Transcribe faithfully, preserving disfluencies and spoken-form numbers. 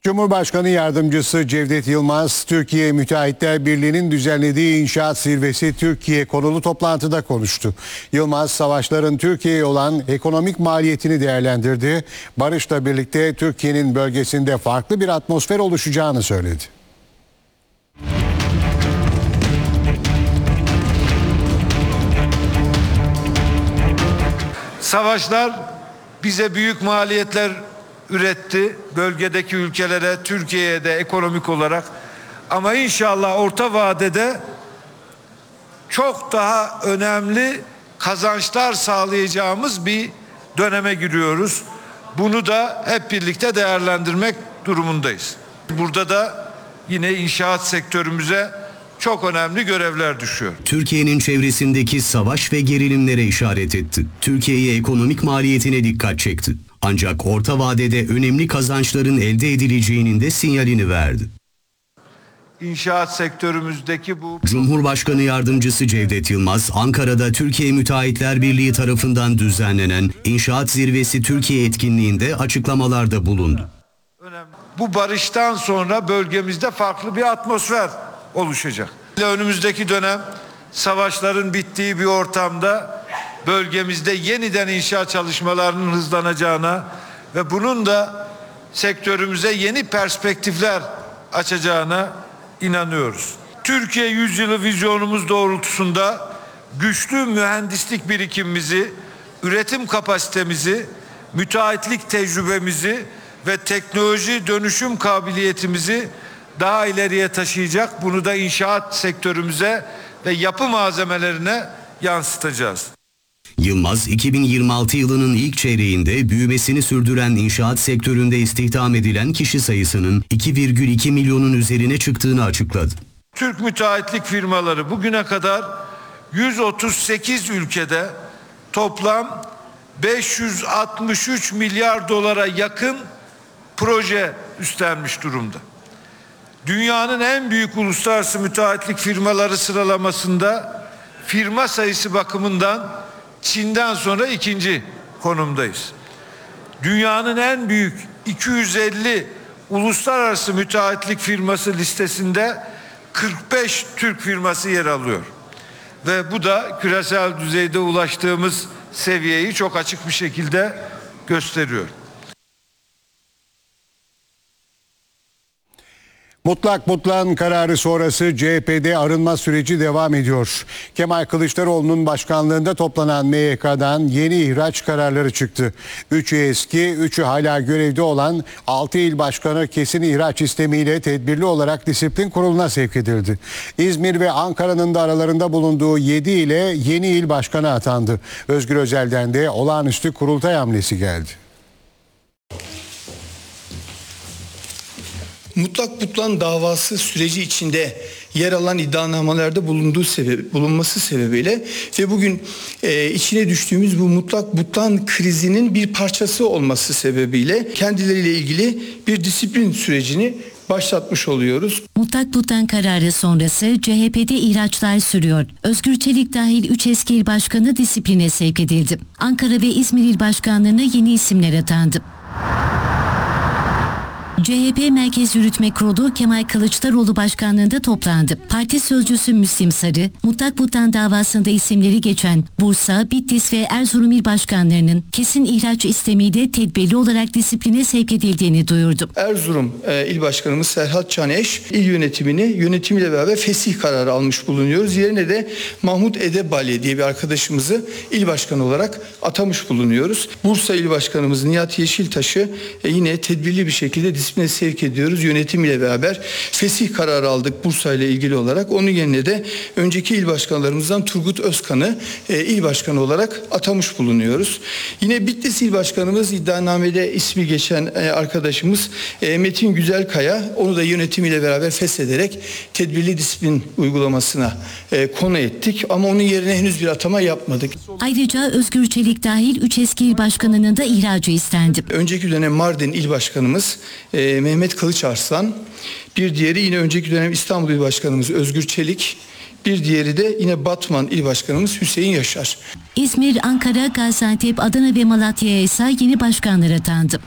Cumhurbaşkanı Yardımcısı Cevdet Yılmaz, Türkiye Müteahhitler Birliği'nin düzenlediği İnşaat Zirvesi Türkiye konulu toplantıda konuştu. Yılmaz, savaşların Türkiye'ye olan ekonomik maliyetini değerlendirdi. Barış'la birlikte Türkiye'nin bölgesinde farklı bir atmosfer oluşacağını söyledi. Savaşlar bize büyük maliyetler üretti, bölgedeki ülkelere, Türkiye'ye de ekonomik olarak. Ama inşallah orta vadede çok daha önemli kazançlar sağlayacağımız bir döneme giriyoruz. Bunu da hep birlikte değerlendirmek durumundayız. Burada da yine inşaat sektörümüze çok önemli görevler düşüyor. Türkiye'nin çevresindeki savaş ve gerilimlere işaret etti. Türkiye'ye ekonomik maliyetine dikkat çekti. Ancak orta vadede önemli kazançların elde edileceğinin de sinyalini verdi. İnşaat sektörümüzdeki bu... Cumhurbaşkanı Yardımcısı Cevdet Yılmaz, Ankara'da Türkiye Müteahhitler Birliği tarafından düzenlenen İnşaat Zirvesi Türkiye etkinliğinde açıklamalarda bulundu. Bu barıştan sonra bölgemizde farklı bir atmosfer oluşacak. Önümüzdeki dönem savaşların bittiği bir ortamda bölgemizde yeniden inşaat çalışmalarının hızlanacağına ve bunun da sektörümüze yeni perspektifler açacağına inanıyoruz. Türkiye yüzyılı vizyonumuz doğrultusunda güçlü mühendislik birikimimizi, üretim kapasitemizi, müteahhitlik tecrübemizi ve teknoloji dönüşüm kabiliyetimizi daha ileriye taşıyacak. Bunu da inşaat sektörümüze ve yapı malzemelerine yansıtacağız. Yılmaz, iki bin yirmi altı yılının ilk çeyreğinde büyümesini sürdüren inşaat sektöründe istihdam edilen kişi sayısının iki virgül iki milyonun üzerine çıktığını açıkladı. Türk müteahhitlik firmaları bugüne kadar yüz otuz sekiz ülkede toplam beş yüz altmış üç milyar dolara yakın proje üstlenmiş durumda. Dünyanın en büyük uluslararası müteahhitlik firmaları sıralamasında firma sayısı bakımından Çin'den sonra ikinci konumdayız. Dünyanın en büyük iki yüz elli uluslararası müteahhitlik firması listesinde kırk beş Türk firması yer alıyor. Ve bu da küresel düzeyde ulaştığımız seviyeyi çok açık bir şekilde gösteriyor. Mutlak mutlağın kararı sonrası C H P'de arınma süreci devam ediyor. Kemal Kılıçdaroğlu'nun başkanlığında toplanan M Y K'dan yeni ihraç kararları çıktı. Üçü eski, üçü hala görevde olan altı il başkanı kesin ihraç istemiyle tedbirli olarak disiplin kuruluna sevk edildi. İzmir ve Ankara'nın da aralarında bulunduğu yedi ile yeni il başkanı atandı. Özgür Özel'den de olağanüstü kurultay hamlesi geldi. Mutlak mutlağın davası süreci içinde yer alan iddianamelerde bulunduğu sebep, bulunması sebebiyle ve bugün e, içine düştüğümüz bu mutlak mutlağın krizinin bir parçası olması sebebiyle kendileriyle ilgili bir disiplin sürecini başlatmış oluyoruz. Mutlak mutlağın kararı sonrası C H P'de ihraçlar sürüyor. Özgür Çelik dahil üç eski il başkanı disipline sevk edildi. Ankara ve İzmir il başkanlığına yeni isimler atandı. C H P Merkez Yürütme Kurulu Kemal Kılıçdaroğlu başkanlığında toplandı. Parti sözcüsü Müslim Sarı, mutlak mutlağın davasında isimleri geçen Bursa, Bitlis ve Erzurum il başkanlarının kesin ihraç istemiyle tedbirli olarak disipline sevk edildiğini duyurdu. Erzurum e, il başkanımız Serhat Caneş il yönetimini yönetimiyle beraber fesih kararı almış bulunuyoruz. Yerine de Mahmut Edebali diye bir arkadaşımızı il başkanı olarak atamış bulunuyoruz. Bursa il başkanımız Nihat Yeşiltaş'ı e, yine tedbirli bir şekilde disipline sevk ediyoruz. Yönetimiyle beraber fesih kararı aldık Bursa ile ilgili olarak. Onun yerine de önceki il başkanlarımızdan Turgut Özkan'ı e, il başkanı olarak atamış bulunuyoruz. Yine Bitlis il başkanımız iddianamede ismi geçen e, arkadaşımız e, Metin Güzelkaya, onu da yönetimiyle beraber feshederek tedbirli disiplin uygulamasına e, konu ettik. Ama onun yerine henüz bir atama yapmadık. Ayrıca Özgür Çelik dahil üç eski il başkanının da ihracı istendi. Önceki dönem Mardin il başkanımız e, Mehmet Kılıçarslan, bir diğeri yine önceki dönem İstanbul İl Başkanımız Özgür Çelik, bir diğeri de yine Batman İl Başkanımız Hüseyin Yaşar. İzmir, Ankara, Gaziantep, Adana ve Malatya'ya ise yeni başkanlar atandı.